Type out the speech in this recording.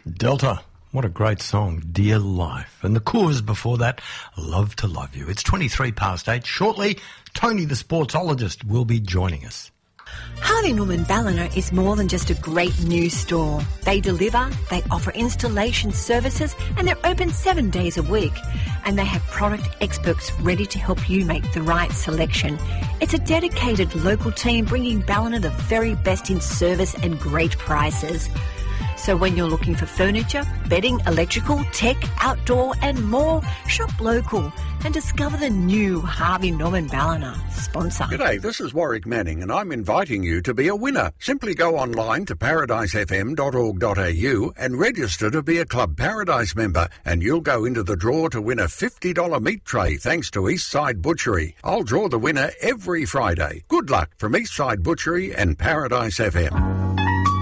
Delta. What a great song, Dear Life. And the Coors before that, Love to Love You. It's 23 past 8. Shortly, Tony the Sportsologist will be joining us. Harvey Norman Ballina is more than just a great new store. They deliver, they offer installation services, and they're open 7 days a week. And they have product experts ready to help you make the right selection. It's a dedicated local team bringing Ballina the very best in service and great prices. So when you're looking for furniture, bedding, electrical, tech, outdoor and more, shop local and discover the new Harvey Norman Ballina sponsor. G'day, this is Warwick Manning and I'm inviting you to be a winner. Simply go online to paradisefm.org.au and register to be a Club Paradise member and you'll go into the draw to win a $50 meat tray thanks to Eastside Butchery. I'll draw the winner every Friday. Good luck from Eastside Butchery and Paradise FM.